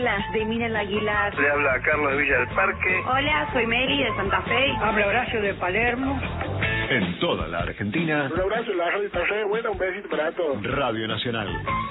Las de Mina Aguilar. Le habla Carlos Villa del Parque. Hola, soy Mary de Santa Fe. Habla Horacio de Palermo. En toda la Argentina. Un abrazo, la radio está re buena, un besito para todos. Radio Nacional.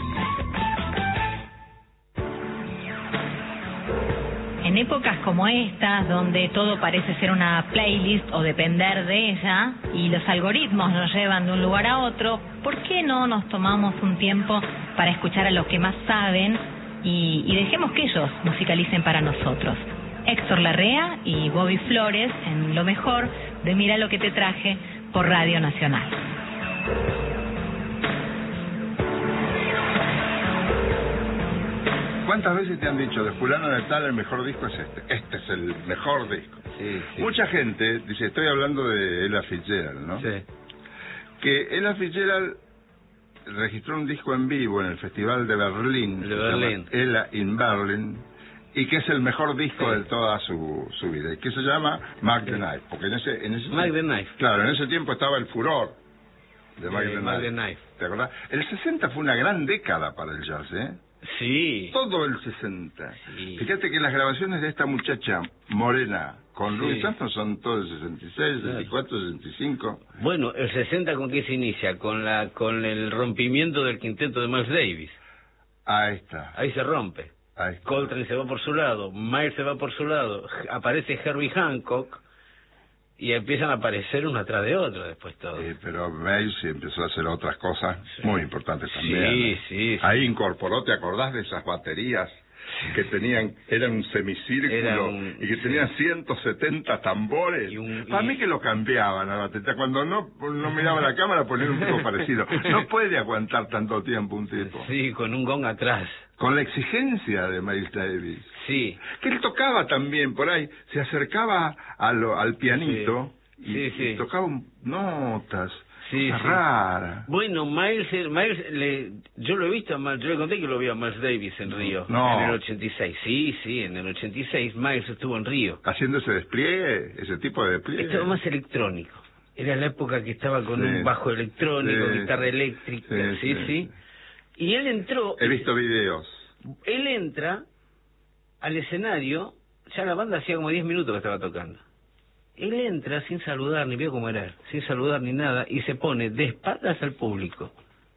En épocas como estas, donde todo parece ser una playlist o depender de ella, y los algoritmos nos llevan de un lugar a otro, ¿por qué no nos tomamos un tiempo para escuchar a los que más saben y dejemos que ellos musicalicen para nosotros? Héctor Larrea y Bobby Flores en lo mejor de Mira lo que te traje por Radio Nacional. ¿Cuántas veces te han dicho de fulano de tal el mejor disco es este? Este es el mejor disco. Sí, sí. Mucha gente dice, estoy hablando de Ella Fitzgerald, ¿no? Sí. Que Ella Fitzgerald registró un disco en vivo en el Festival de Berlín. De Berlín. Ella in Berlin. Y que es el mejor disco de toda su vida. Y que se llama Mark the Knife. Porque en ese Mark the Knife. Claro, en ese tiempo estaba el furor de Mark the Knife. ¿Te acordás? El 60 fue una gran década para el jazz, ¿eh? Sí. Todo el 60. Sí. Fíjate que las grabaciones de esta muchacha morena con Louis Armstrong son todos el 66, 64, 65. Bueno, el 60 ¿con qué se inicia? Con el rompimiento del quinteto de Miles Davis. Ahí está. Ahí se rompe. Ahí está. Coltrane se va por su lado, Miles se va por su lado, aparece Herbie Hancock y empiezan a aparecer uno atrás de otro después todo. Pero Miles empezó a hacer otras cosas muy importantes también. Sí, sí. Ahí incorporó, ¿te acordás de esas baterías que tenían, eran un semicírculo y que tenían 170 tambores? Para mí que lo cambiaban a la batería. Cuando no miraba la cámara ponían un tipo parecido. No puede aguantar tanto tiempo un tipo. Sí, con un gong atrás. Con la exigencia de Miles Davis. Sí. Que él tocaba también por ahí, se acercaba al pianito y tocaba notas. Sí, rara. Bueno, Miles, yo lo he visto, yo le conté que lo vi a Miles Davis en Río, en el 86. Sí, en el 86 Miles estuvo en Río. Haciendo ese despliegue, ese tipo de despliegue. Estaba más electrónico. Era la época que estaba con un bajo electrónico, guitarra eléctrica, sí. Y él entró... He visto videos. Él entra al escenario, ya la banda hacía como 10 minutos que estaba tocando. Él entra sin saludar, ni veo cómo era él, sin saludar ni nada, y se pone de espaldas al público.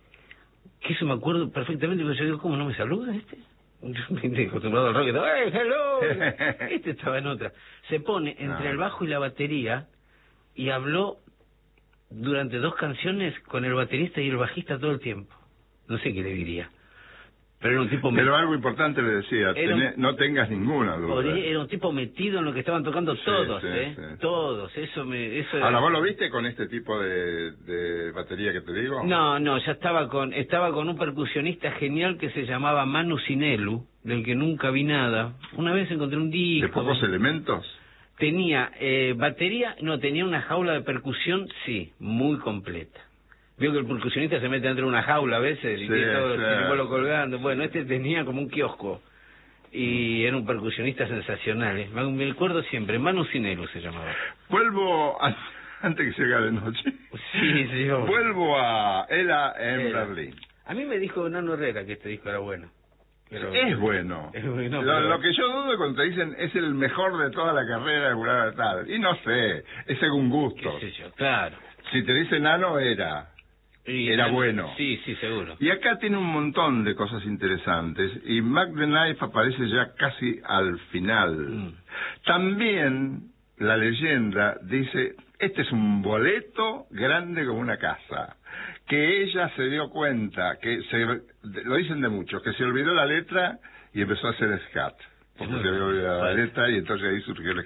Que eso me acuerdo perfectamente, porque yo digo, ¿cómo no me saluda este? Yo me he acostumbrado al rock, y ¡hey, hello! Este estaba en otra. Se pone entre el bajo y la batería, y habló durante 2 canciones con el baterista y el bajista todo el tiempo. No sé qué le diría. Pero era un tipo... Pero algo importante le decía, no tengas ninguna duda. Era un tipo metido en lo que estaban tocando todos, todos. Eso Ahora, ¿vos lo viste con este tipo de batería que te digo? No, ya estaba con un percusionista genial que se llamaba Manu Sinelu, del que nunca vi nada. Una vez encontré un disco... ¿De pocos elementos? Tenía batería, tenía una jaula de percusión, sí, muy completa. Veo que el percusionista se mete dentro de una jaula a veces y tiene todo el símbolo colgando. Bueno, este tenía como un kiosco y era un percusionista sensacional. Me acuerdo siempre, Manu Sinelu se llamaba. Vuelvo, antes que se haga de noche, sí, vuelvo a Ella en Berlín. A mí me dijo Nano Herrera que este disco era bueno. Pero es bueno. Lo que yo dudo cuando te dicen es el mejor de toda la carrera de Fulano de Tal. Y no sé, es según gusto. ¿Qué sé yo? Claro. Si te dice Nano, era bueno. Sí, seguro. Y acá tiene un montón de cosas interesantes. Y Mark the Knife aparece ya casi al final. También la leyenda dice, este es un boleto grande como una casa. Que ella se dio cuenta, lo dicen de muchos, que se olvidó la letra y empezó a hacer scat. Porque se había olvidado la letra y entonces ahí surgió el